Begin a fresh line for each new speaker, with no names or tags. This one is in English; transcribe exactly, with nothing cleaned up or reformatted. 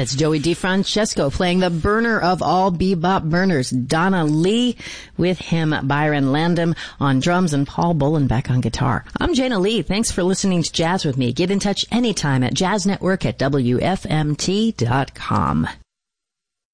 That's Joey DeFrancesco playing the burner of all bebop burners, Donna Lee, with him, Byron Landum on drums and Paul Bullenbeck on guitar. I'm Jana Lee. Thanks for listening to Jazz with me. Get in touch anytime at jazz network at W F M T dot com.